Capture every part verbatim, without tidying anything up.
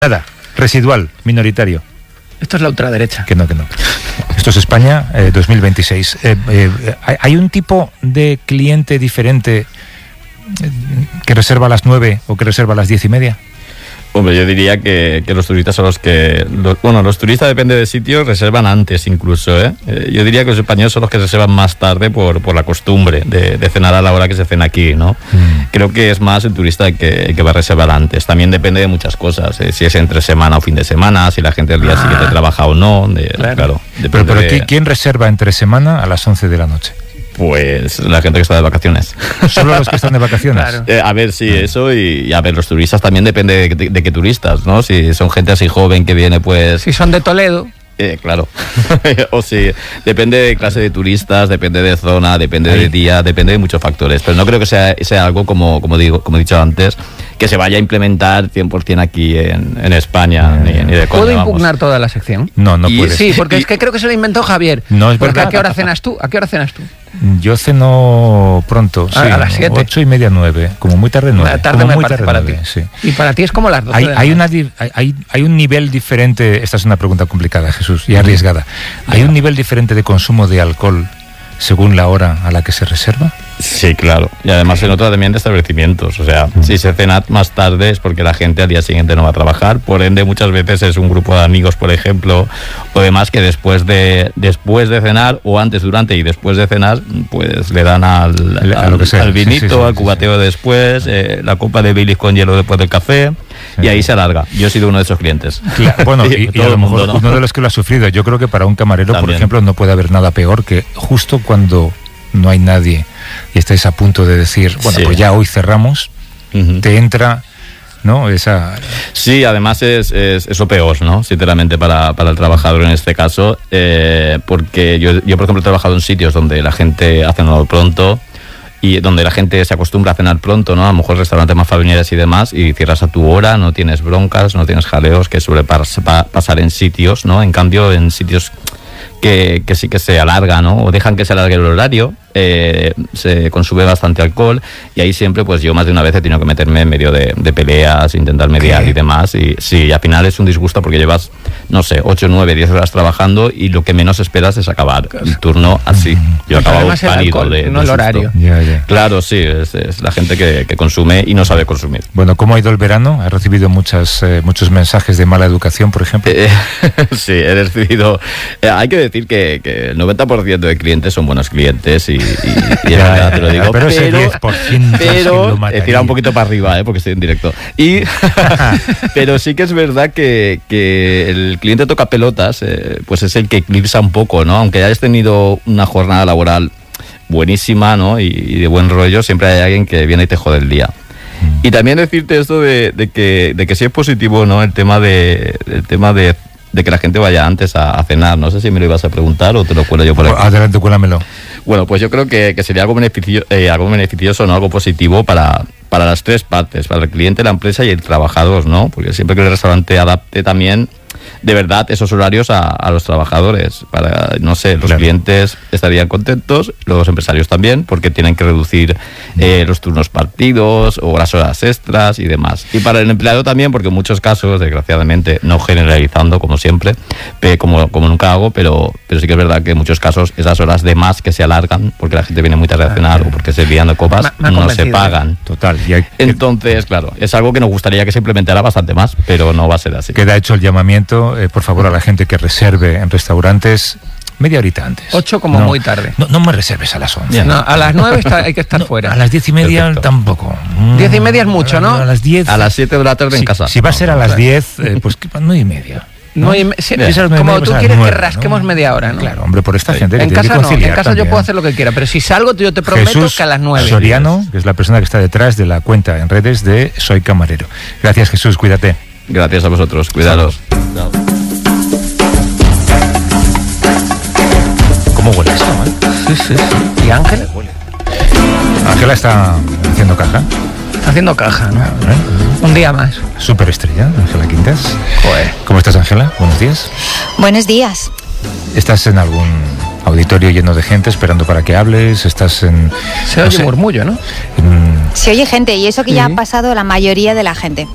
Nada, residual, minoritario. Esto es la ultraderecha. Que no, que no. Esto es España eh, dos mil veintiséis. Eh, eh, ¿Hay un tipo de cliente diferente que reserva a las nueve o que reserva a las diez y media? Hombre, yo diría que, que los turistas son los que... Los, bueno, los turistas, depende de sitio, reservan antes incluso, ¿eh? Eh, Yo diría que los españoles son los que reservan más tarde por, por la costumbre de, de cenar a la hora que se cena aquí, ¿no? Mm. Creo que es más el turista que, que va a reservar antes. También depende de muchas cosas, ¿eh? Si es entre semana o fin de semana, si la gente el día ah. siguiente trabaja o no. De, claro. claro pero pero de... ¿quién reserva entre semana a las once de la noche? Pues la gente que está de vacaciones. ¿Solo los que están de vacaciones? Claro. Eh, a ver, sí, eso y, y a ver, los turistas también depende de, de, de qué turistas, ¿no? Si son gente así joven que viene, pues... Si son de Toledo. Eh, claro. O si depende de clase de turistas, depende de zona, depende Ahí. de día, depende de muchos factores. Pero no creo que sea, sea algo, como, como, digo, como he dicho antes, que se vaya a implementar cien por ciento aquí en, en España. Ni, ni de coña, ¿Puedo impugnar vamos. toda la sección? No, no puedes. Sí, porque es que creo que se lo inventó Javier. No es porque verdad. ¿A qué hora cenas tú? ¿A qué hora cenas tú? Yo ceno pronto, sí, a, a las siete. Ocho y media, nueve, como muy tarde nueve. Tarde como me muy parece tarde para nueve, ti. Sí. Y para ti es como las doce hay, de la hay, noche. una, hay, hay un nivel diferente, esta es una pregunta complicada, Jesús, y arriesgada. ¿Hay un nivel diferente de consumo de alcohol según la hora a la que se reserva? Sí, claro. Y además se nota también de establecimientos. O sea, mm. si se cena más tarde es porque la gente al día siguiente no va a trabajar. Por ende, muchas veces es un grupo de amigos, por ejemplo, o demás que después de después de cenar, o antes, durante y después de cenar, pues le dan al, al, a lo que sea. al vinito, sí, sí, sí, al cubateo sí. después, eh, la copa de Baileys con hielo después del café, sí. Y ahí se alarga. Yo he sido uno de esos clientes. Claro, bueno, y, y, y a lo mejor mundo, ¿no? uno de los que lo ha sufrido. Yo creo que para un camarero, también. Por ejemplo, no puede haber nada peor que justo cuando no hay nadie y estáis a punto de decir, bueno, sí. pues ya hoy cerramos, uh-huh. te entra, ¿no? Esa... Sí, además es, es, es lo peor, ¿no? Sinceramente, para, para el trabajador en este caso, eh, porque yo, yo, por ejemplo, he trabajado en sitios donde la gente ha cenado pronto y donde la gente se acostumbra a cenar pronto, ¿no? A lo mejor restaurantes más familiares y demás, y cierras a tu hora, no tienes broncas, no tienes jaleos, que suele pas- pasar en sitios, ¿no? En cambio, en sitios que, que sí que se alarga, ¿no? O dejan que se alargue el horario, eh, se consume bastante alcohol, y ahí siempre, pues yo más de una vez he tenido que meterme en medio de, de peleas, intentar mediar ¿Qué? y demás, y sí, al final es un disgusto porque llevas, no sé, ocho, nueve, diez horas trabajando y lo que menos esperas es acabar el turno así. Yo he acabado pálido de, no de el horario. Ya, ya. Claro, sí, es, es la gente que, que consume y no sabe consumir. Bueno, ¿cómo ha ido el verano? ¿Has recibido muchas, eh, muchos mensajes de mala educación, por ejemplo? Eh, sí, he recibido... Eh, hay que decir que, que el noventa por ciento de clientes son buenos clientes y, y, y ya, verdad, ya, te lo digo. Pero, Pero ese diez por ciento pero he tirado un poquito para arriba, eh, porque estoy en directo. Y, pero sí que es verdad que, que el cliente toca pelotas, eh, pues es el que eclipsa un poco, ¿no? Aunque hayas tenido una jornada laboral buenísima, ¿no? Y, y de buen rollo, siempre hay alguien que viene y te jode el día. Mm. Y también decirte esto de, de que de que sí es positivo, ¿no? El tema de el tema de, de que la gente vaya antes a, a cenar. No sé si me lo ibas a preguntar o te lo cuelo yo por aquí. Adelante, cuélamelo. Bueno, pues yo creo que, que sería algo, beneficio, eh, algo beneficioso, ¿no? Algo positivo para, para las tres partes, para el cliente, la empresa y el trabajador, ¿no? Porque siempre que el restaurante adapte también de verdad esos horarios a, a los trabajadores, para, no sé, los claro. clientes estarían contentos, los empresarios también, porque tienen que reducir eh, los turnos partidos o las horas extras y demás. Y para el empleado también, porque en muchos casos, desgraciadamente, no generalizando como siempre, pe, como, como nunca hago, pero, pero sí que es verdad que en muchos casos esas horas de más que se alargan, porque la gente viene muy tarde a cenar o porque se lían de copas, me, me no se pagan. Total. Y hay... Entonces, claro, es algo que nos gustaría que se implementara bastante más, pero no va a ser así. Queda hecho el llamamiento. Eh, por favor, a la gente que reserve en restaurantes media horita antes. Ocho como no, muy tarde. No, no me reserves a las once. No, a las nueve está, hay que estar no, fuera. A las diez y media Perfecto. tampoco. Diez y media es mucho, ¿no? A las diez. A las siete de la tarde si, en casa. Si va a ser a las diez, eh, pues nueve y media. ¿No? No, y me, si, como media, tú quieres nueve, que rasquemos ¿no? media hora, ¿no? Claro, hombre, por esta gente que en tiene casa que conciliar. No, en casa también. yo puedo hacer lo que quiera, pero si salgo yo te prometo Jesús que a las nueve. Soriano, que es la persona que está detrás de la cuenta en redes de Soy Camarero. Gracias, Jesús, cuídate. Gracias a vosotros, cuidados. Chao. ¿Cómo huele esto, eh? Sí, sí, sí. ¿Y Ángela? Ángela está haciendo caja. Haciendo caja, ¿no? ¿Eh? Un día más. Superestrella, Ángela Quintas. Joder. ¿Cómo estás, Ángela? Buenos días. Buenos días. ¿Estás en algún auditorio lleno de gente esperando para que hables? ¿Estás en...? Se oye no sé, murmullo, ¿no? En... Se oye gente, y eso que ¿Sí? ya ha pasado la mayoría de la gente.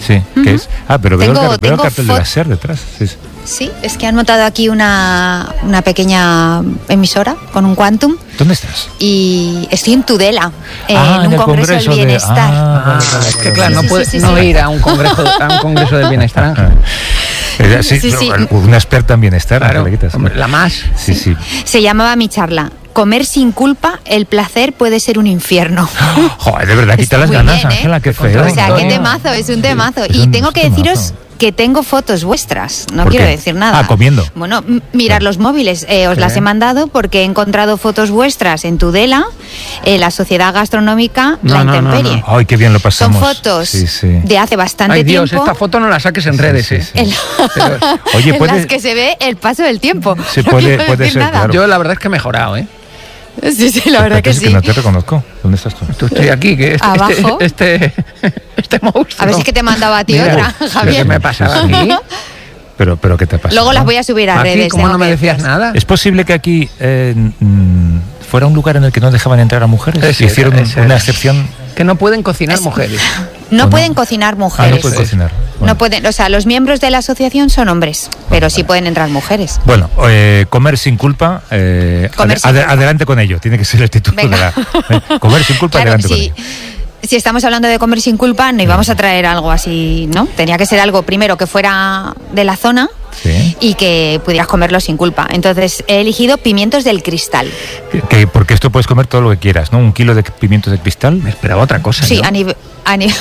Sí, uh-huh. ¿qué es? Ah, pero veo, tengo, el, veo el cartel fo- de la SER detrás. Sí, sí. Sí, es que han montado aquí una, una pequeña emisora con un Quantum. ¿Dónde estás? Y estoy en Tudela, eh, ah, en un en congreso, congreso del bienestar. De... Ah, ah, vale, vale, es que vale, claro, vale. no puedes sí, sí, no sí. ir a un congreso, a un congreso del bienestar. Eh, sí, Sí, sí. una experta en bienestar, Claro, Angeliquita, sí. hombre, la más. Sí, sí. Se llamaba mi charla Comer sin culpa, el placer puede ser un infierno. Joder, de verdad, quita Está las muy ganas, bien, ¿eh? Ángela, qué feo. O sea, qué No. temazo, es un temazo. Es Y un- tengo es que un deciros temazo. que tengo fotos vuestras, no ¿Por quiero qué? decir nada. Ah, comiendo. Bueno, m- mirad los móviles, eh, os ¿Qué? las he mandado porque he encontrado fotos vuestras en Tudela, eh, la Sociedad Gastronómica No, La no, no, Intemperie. no. Ay, qué bien lo Son pasamos. fotos Sí, sí. de hace bastante Ay, Dios, tiempo esta foto no la saques en Sí, redes, sí, ¿eh? sí. en, Pero- Oye, en puede- las que se ve el paso del tiempo. Sí, No puede- quiero puede decir ser, nada. claro. Yo la verdad es que he mejorado, ¿eh? Sí, sí, la verdad que Es sí. que no te reconozco. ¿Dónde estás tú? Tú estoy aquí, que este, Abajo. este, este, este monstruo. A ver si es que te mandaba a ti Mira, otra, ¿qué Javier. me pasaba aquí? Pero, pero ¿qué te pasa? Luego las voy a subir a Aquí, redes. ¿cómo tengo no me que decías deciros. nada? ¿Es posible que aquí eh, mm, fuera un lugar en el que no dejaban entrar a mujeres? Ese Hicieron era, ese una era. excepción. Que no pueden cocinar mujeres. No ¿O no? pueden cocinar Ah, mujeres. no pueden cocinar. Bueno. No pueden, o sea, los miembros de la asociación son hombres, pero sí pueden entrar mujeres. Bueno, eh, comer sin culpa. eh, Comer ade- sin ade- culpa. Adelante con ello. Tiene que ser el título de Venga. la. eh, Comer sin culpa, Claro, adelante con si, ello. si estamos hablando de comer sin culpa, no íbamos a traer algo así, ¿no? Tenía que ser algo primero que fuera de la zona Sí. y que pudieras comerlo sin culpa. Entonces he elegido pimientos del Cristal. Que- que- porque esto puedes comer todo lo que quieras, ¿no? Un kilo de pimientos de cristal. Me esperaba otra cosa. Sí, yo. a, nive- a, ni-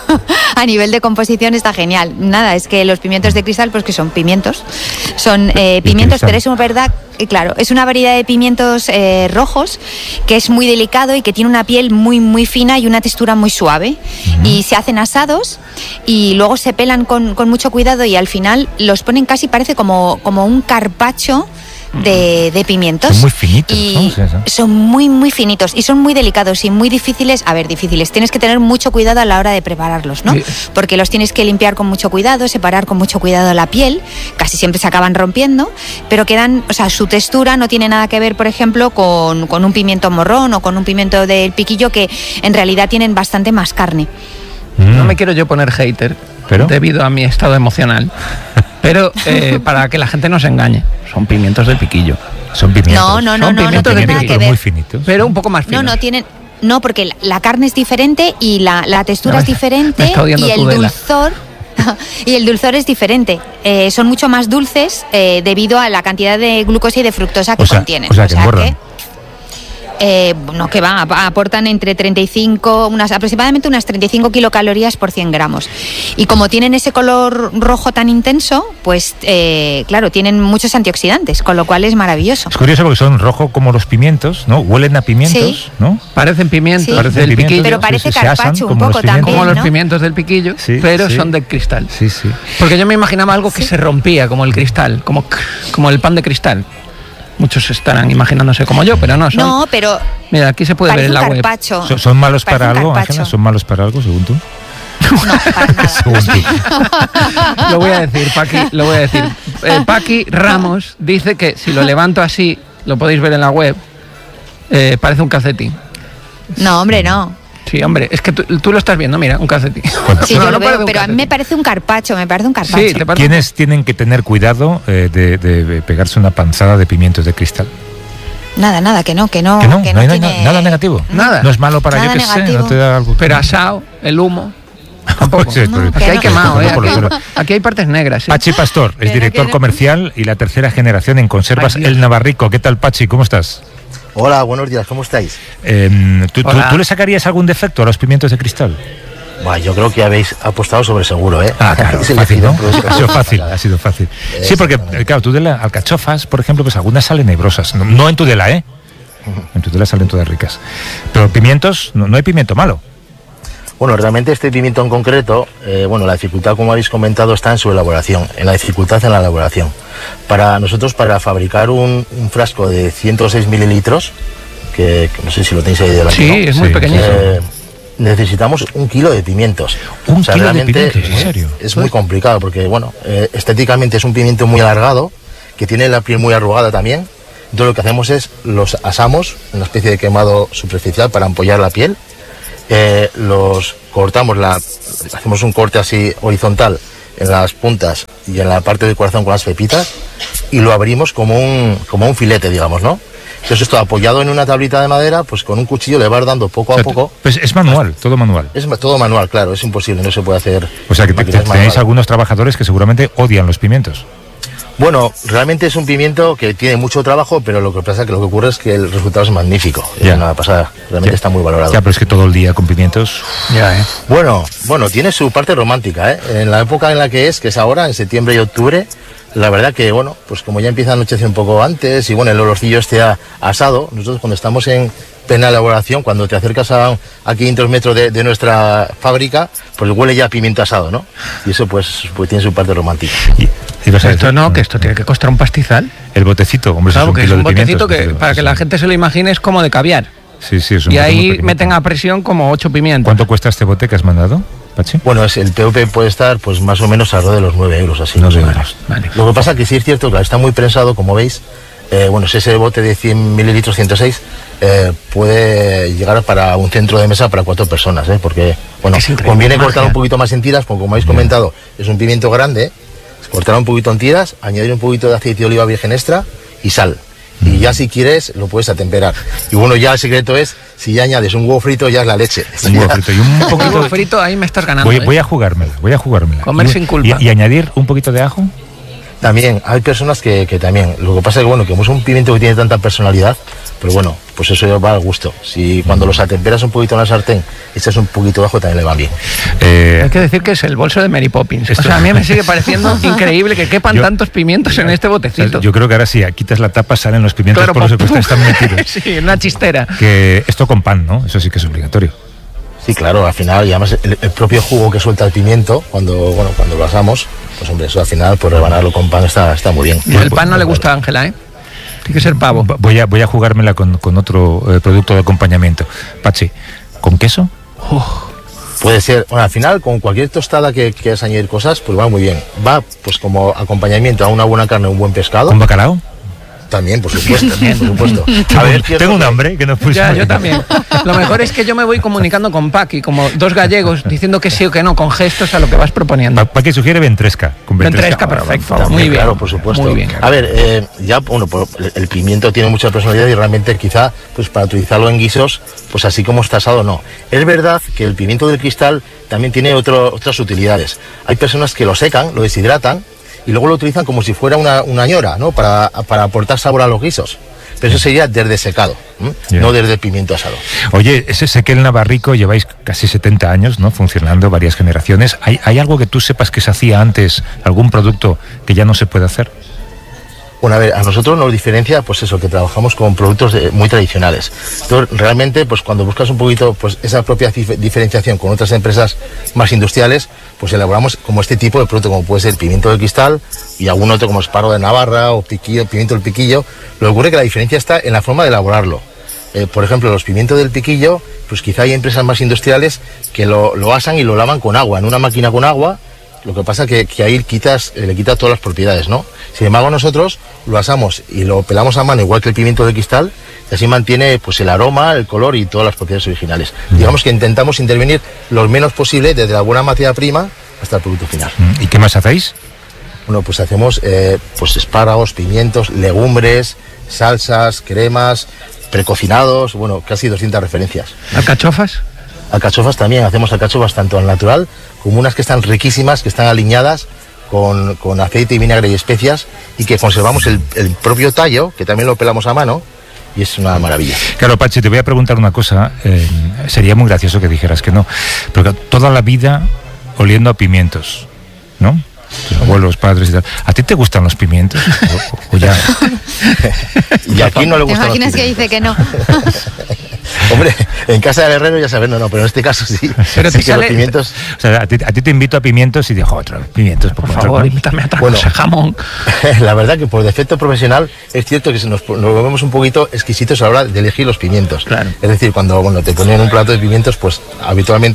a nivel de composición está genial. Nada, es que los pimientos de cristal, pues que son pimientos. Son eh, Y pimientos, cristal. pero es una verdad, eh, claro, es una variedad de pimientos eh, rojos que es muy delicado y que tiene una piel muy, muy fina y una textura muy suave. Y se hacen asados y luego se pelan con, con mucho cuidado y al final los ponen casi, parece como, como un carpaccio de, de pimientos. Son muy finitos, Y ¿no? Sí, sí. son muy, muy finitos y son muy delicados y muy difíciles. A ver, difíciles. Tienes que tener mucho cuidado a la hora de prepararlos, ¿no? Sí. Porque los tienes que limpiar con mucho cuidado, separar con mucho cuidado la piel. Casi siempre se acaban rompiendo, pero quedan, o sea, su textura no tiene nada que ver, por ejemplo, con, con un pimiento morrón o con un pimiento del piquillo que en realidad tienen bastante más carne. Mm. No me quiero yo poner hater, ¿Pero? debido a mi estado emocional. Pero eh, para que la gente no se engañe, son pimientos del piquillo. Son pimientos. No, no, no, Son no, no pimientos tiene de nada piquillo, que pero muy ver. finitos. Pero un poco más No, finos. no tienen. No, porque la, la carne es diferente y la, la textura Me- es diferente me está odiando y el Tudela. dulzor y el dulzor es diferente. Eh, son mucho más dulces eh, debido a la cantidad de glucosa y de fructosa que O sea- contienen. o sea, que engordan. eh, no, que va, ap- aportan entre treinta y cinco, unas, aproximadamente unas treinta y cinco kilocalorías por cien gramos. Y como tienen ese color rojo tan intenso, pues eh, claro, tienen muchos antioxidantes, con lo cual es maravilloso. Es curioso porque son rojo como los pimientos, ¿no? Huelen a pimientos, Sí. ¿no? Parecen pimientos Sí. Parecen del pimientos, piquillo, Pero parece sí, sí, se asan carpaccio un como los poco pimientos. también, como los ¿no? pimientos del piquillo, Sí, pero sí. son de cristal. Sí, sí. Porque yo me imaginaba algo que Sí. se rompía, como el cristal, como, como el pan de cristal. Muchos estarán imaginándose como yo, pero no son. No, pero Mira, aquí se puede ver parece en un la web. carpacho. ¿Son, son malos Parece para un algo, carpaccio. Ángela? ¿Son malos para algo, según tú? No, para nada. Según tú. Lo voy a decir, Paqui, lo voy a decir. Eh, Paqui Ramos dice que si lo levanto así, lo podéis ver en la web, eh, parece un calcetín. No, hombre, no. Sí, hombre, es que tú, tú lo estás viendo, mira, un calcetín. Sí, No, yo no lo parece veo, un pero a mí calcetín. me parece un carpacho, me parece un carpacho. Sí, te parece un- ¿Quiénes tienen que tener cuidado eh, de, de pegarse una panzada de pimientos de cristal? Nada, nada, que no, que no. ¿Que no? que ¿No hay tiene- na- nada negativo? Nada. ¿No es malo para Nada yo que sé? negativo. ¿No te da algo? Pero asado, el humo, tampoco. Pues es, No, pero- que Aquí hay no. quemado, ¿eh? Por lo- Aquí, por lo- aquí hay partes negras. ¿eh? Pachi Pastor es Pero director que no. comercial y la tercera generación en conservas Ay, Dios. El Navarrico. ¿Qué tal, Pachi? ¿Cómo estás? Hola, buenos días, ¿cómo estáis? Eh, ¿tú, tú- Hola. tú le sacarías algún defecto a los pimientos de cristal? Bueno, yo creo que habéis apostado sobre seguro, ¿eh? Ah, claro, Habéis fácil, elegido ¿no? un producto Ha sido muy fácil, fácil. ha sido fácil. Sí, Eso, porque, claro. eh, claro, tú de las alcachofas, por ejemplo, pues algunas salen nebrosas. No, no en Tudela, ¿eh? En Tudela salen todas ricas. Pero pimientos, no, no hay pimiento malo. Bueno, realmente este pimiento en concreto, eh, bueno, la dificultad, como habéis comentado, está en su elaboración, en la dificultad en la elaboración. Para nosotros, para fabricar un, un frasco de ciento seis mililitros, que, que no sé si lo tenéis ahí delante, Sí, ¿no? es muy Sí, pequeñito. Eh, necesitamos un kilo de pimientos. Un kilo de realmente pimientos, ¿en serio? Es muy complicado porque, bueno, eh, estéticamente es un pimiento muy alargado, que tiene la piel muy arrugada también. Entonces lo que hacemos es los asamos, una especie de quemado superficial para ampollar la piel. eh, los cortamos, la, hacemos un corte así horizontal en las puntas y en la parte del corazón con las pepitas y lo abrimos como un, como un filete, digamos, ¿no? Entonces esto apoyado en una tablita de madera, pues con un cuchillo le vas dando poco a o sea, poco. Pues es manual, todo manual. Es todo manual, claro, es imposible, no se puede hacer. O sea que te, te, tenéis algunos trabajadores que seguramente odian los pimientos. Bueno, realmente es un pimiento que tiene mucho trabajo, pero lo que pasa es que lo que ocurre es que el resultado es magnífico. Ya. Es una pasada, realmente ya. Está muy valorado. Ya, pero es que todo el día con pimientos. Ya, ¿eh? Bueno, bueno, tiene su parte romántica, ¿eh? En la época en la que es, que es ahora, en septiembre y octubre. La verdad que, bueno, pues como ya empieza a anochecer un poco antes y bueno, el olorcillo este a, asado, nosotros cuando estamos en plena elaboración, cuando te acercas a, a quinientos metros de, de nuestra fábrica, pues huele ya a pimiento asado, ¿no? Y eso pues, pues tiene su parte romántica. Y, y pues esto no, que esto tiene que costar un pastizal. El botecito, hombre, claro, es un que kilo es un de botecito pimientos, que, para que la gente se lo imagine, es como de caviar. Sí, sí, es un y ahí meten a presión como ocho pimientos. ¿Cuánto cuesta este bote que has mandado, Pachi? Bueno, es, el P O P puede estar pues más o menos alrededor de los nueve euros, así. nueve euros. Vale. Lo que pasa es que sí es cierto que está muy prensado, como veis. Eh, bueno, si ese bote de cien mililitros, ciento seis, eh, puede llegar para un centro de mesa para cuatro personas, ¿eh? Porque, bueno, conviene cortar un poquito más en tiras, porque como habéis comentado, es un pimiento grande, cortar un poquito en tiras, añadir un poquito de aceite de oliva virgen extra y sal. Y ya si quieres lo puedes atemperar. Y bueno, ya el secreto es, si ya añades un huevo frito, ya es la leche. Un huevo frito y un poquito de huevo frito, ahí me estás ganando. Voy, ¿eh? voy a jugármela, voy a jugármela. Comer y, sin culpa. Y, y añadir un poquito de ajo. También, hay personas que, que también, lo que pasa es que bueno, que como es un pimiento que tiene tanta personalidad, pero bueno, pues eso va al gusto. Si cuando los atemperas un poquito en la sartén, echas un poquito de ajo, también le va bien. Eh, hay que decir que es el bolso de Mary Poppins. Esto... O sea, a mí me sigue pareciendo increíble que quepan yo, tantos pimientos en este botecito. Yo creo que ahora sí, quitas la tapa, salen los pimientos, claro, por los que están metidos. Sí, una chistera. Que esto con pan, ¿no? Eso sí que es obligatorio. Sí, claro, al final, y además el, el propio jugo que suelta el pimiento, cuando bueno cuando lo asamos, pues hombre, eso al final, pues rebanarlo con pan está, está muy bien. Y el pan no le gusta a Ángela, ¿eh? Tiene que ser pavo. Voy a, voy a jugármela con, con otro eh, producto de acompañamiento. Pachi, ¿con queso? Uf. Puede ser, bueno, al final, con cualquier tostada que quieras añadir cosas, pues va muy bien. Va, pues como acompañamiento a una buena carne, un buen pescado. ¿Con bacalao? También, por supuesto, también, por supuesto. A ver, tengo un hambre que no puse. Ya, yo también. Lo mejor es que yo me voy comunicando con Paqui, como dos gallegos, diciendo que sí o que no, con gestos a lo que vas proponiendo. Pa Paqui sugiere ventresca. Con ventresca, ventresca perfecto. También, muy bien. Claro, por supuesto. Muy bien. A ver, eh, ya, bueno, pues, el pimiento tiene mucha personalidad y realmente quizá, pues para utilizarlo en guisos, pues así como está asado, no. Es verdad que el pimiento del cristal también tiene otro, otras utilidades. Hay personas que lo secan, lo deshidratan, y luego lo utilizan como si fuera una, una ñora, ¿no? Para, para aportar sabor a los guisos. Pero eso sería desde secado, ¿eh? Yeah. No desde pimiento asado. Oye, ese Sequel Navarrico, lleváis casi setenta años, ¿no? Funcionando, varias generaciones. ¿Hay, ¿Hay algo que tú sepas que se hacía antes, algún producto que ya no se puede hacer? Bueno, a ver, a nosotros nos diferencia, pues eso, que trabajamos con productos de, muy tradicionales. Entonces, realmente, pues cuando buscas un poquito, pues esa propia dif diferenciación con otras empresas más industriales, pues elaboramos como este tipo de producto, como puede ser pimiento de cristal y algún otro como esparro de Navarra o piquillo, pimiento del piquillo. Lo que ocurre es que la diferencia está en la forma de elaborarlo. Eh, por ejemplo, los pimientos del piquillo, pues quizá hay empresas más industriales que lo, lo asan y lo lavan con agua, en una máquina con agua. Lo que pasa es que, que ahí quitas, eh, le quitas todas las propiedades, ¿no? Sin embargo, nosotros lo asamos y lo pelamos a mano, igual que el pimiento de cristal, y así mantiene pues el aroma, el color y todas las propiedades originales. Mm. Digamos que intentamos intervenir lo menos posible desde la buena materia prima hasta el producto final. ¿Y qué más hacéis? Bueno, pues hacemos eh, pues espárragos, pimientos, legumbres, salsas, cremas, precocinados, bueno, casi doscientas referencias. ¿Alcachofas? Alcachofas también, hacemos alcachofas tanto al natural como unas que están riquísimas, que están aliñadas con, con aceite y vinagre y especias y que conservamos el, el propio tallo, que también lo pelamos a mano y es una maravilla. Claro, Pachi, te voy a preguntar una cosa, eh, sería muy gracioso que dijeras que no, pero que toda la vida oliendo a pimientos, ¿no? Tus abuelos, padres y tal. ¿A ti te gustan los pimientos? O, o ya... Y a quién no le gustan los pimientos. ¿Te imaginas que dice que no? Hombre, en casa del herrero ya sabes, no, no, pero en este caso sí. Pero sí te sale... los pimientos... O sea, a ti, a ti te invito a pimientos y digo, otro, pimientos, por, por favor, ¿no? Invítame a otra bueno, cosa, jamón. La verdad que por defecto profesional es cierto que nos, nos volvemos un poquito exquisitos a la hora de elegir los pimientos. Claro. Es decir, cuando bueno, te ponen un plato de pimientos, pues habitualmente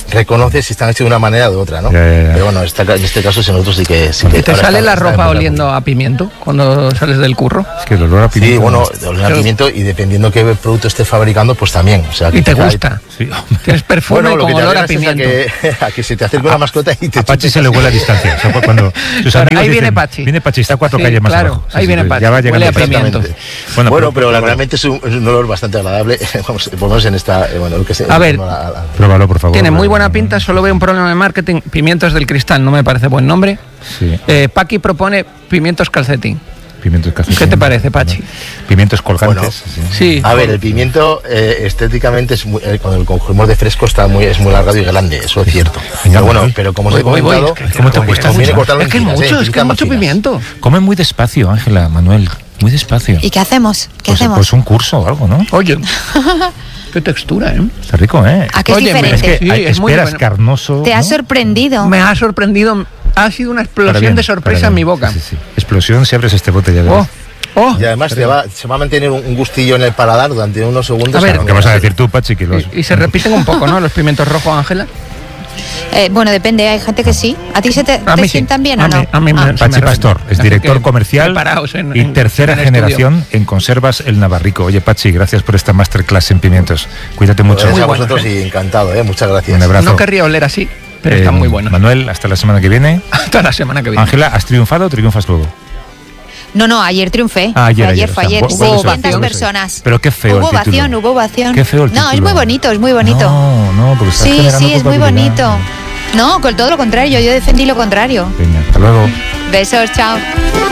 reconoce si están hechos de una manera o de otra, ¿no? Ya, ya, ya. Pero bueno, esta, en este caso sí, nosotros sí que... Sí que ¿Te ahora sale está- la está ropa en oliendo a pimiento cuando sales del curro? Es que el olor a pimiento... Sí, bueno, olor a pimiento, y dependiendo qué producto esté fabricando, pues también. O sea, que ¿Y te quizá- gusta? Sí, Tienes perfume Bueno, lo con que te olor a alegra es a pimiento. que, a que se te acerque una mascota y te a Pachi chupes se le huele a distancia. O sea, cuando sus Claro, amigos ahí viene dicen, Pachi. Viene Pachi, está cuatro Sí, calles más claro, abajo. ahí viene Pachi, Ya va llegando huele a Pachi. pimiento. Bueno, Bueno, pero, pero- realmente es un, es un olor bastante agradable. Vamos, por lo menos en esta... eh, Bueno, lo que se, A ver, no, la- la- Pruébalo, por favor. Tiene muy buena pinta, solo veo un problema de marketing. Pimientos del Cristal, no me parece buen nombre. Sí, Eh, Paqui propone pimientos calcetín. pimientos café. ¿Qué te parece, Pachi? Pimientos colgantes. Bueno, sí. Sí. A ver, el pimiento eh, estéticamente es muy, eh, cuando lo cogemos de fresco está muy, es muy largado y grande, eso es cierto. Venga, Pero bueno, voy. pero como os Voy, he voy, voy. comentado, Es que- ¿Cómo te conviene- cuesta conviene mucho? cortarlo en Es que es tiras, mucho, eh, es que es tiritas más mucho finas. pimiento. Come muy despacio, Ángela, Manuel. Muy despacio. ¿Y qué hacemos? ¿Qué Pues, hacemos? pues un curso o algo, ¿no? Oye, qué textura, ¿eh? Está rico, ¿eh? ¿A qué es Oye, diferente? Es que Sí, hay- es muy esperas bueno. carnoso. Te ha ¿no? sorprendido. Me ha sorprendido, ha sido una Para explosión bien, de sorpresa para en bien. mi boca. Sí, sí, sí. Explosión si abres este bote ya verás. Oh, oh. Y además te va, se va a mantener un un gustillo en el paladar durante unos segundos. A ver, ¿Qué vas a decir tú, Pachi? Que los... Y, y se repiten un poco, ¿no? Los pimientos rojos, Ángela. Eh, bueno, depende, hay gente que sí. ¿A ti se te, A te mí sí. sientan bien A o no? mí- a mí me- Ah. se Pachi me Pastor repite. es Así director que comercial preparaos en- y en- tercera en el generación en Conservas El Navarrico. Oye, Pachi, gracias por esta masterclass en pimientos. Cuídate mucho. Gracias a bueno, vosotros gente. y encantado, ¿eh? Muchas gracias. Un abrazo. No querría oler así, pero Eh, están muy buenos. Manuel, hasta la semana que viene. Hasta la semana que viene. Ángela, ¿has triunfado o triunfas luego? No, no, ayer triunfé. Ah, ayer, Fue ayer, fue o sea, ayer. vu- vuelves a- seiscientas vuelves a- personas. Pero qué feo Hubo el título. ovación, hubo ovación. Qué feo el No, es título. muy bonito, es muy bonito. No, no, porque estás Sí, generando sí, es muy culpabilidad. bonito. No, con todo lo contrario, yo defendí lo contrario. Venga, hasta luego. Besos, chao.